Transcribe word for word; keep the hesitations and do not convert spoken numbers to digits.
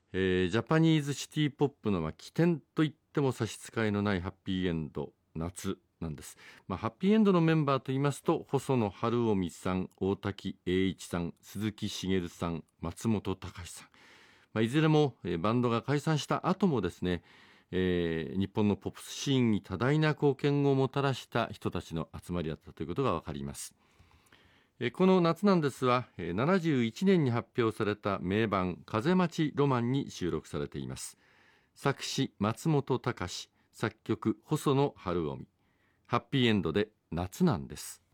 えージャパニーズシティポップのまあ起点といっても差し支えのないハッピーエンド夏なんです。まあ、ハッピーエンドのメンバーといいますと、細野晴臣さん、大滝栄一さん、鈴木茂さん、松本隆さん、まあ、いずれも、えーバンドが解散した後もですね、えー日本のポップスシーンに多大な貢献をもたらした人たちの集まりだったということがわかります。えーこの夏なんですは、えーななじゅういちねんに発表された名盤風待ちロマンに収録されています。作詞松本隆、作曲細野晴臣、ハッピーエンドで夏なんです。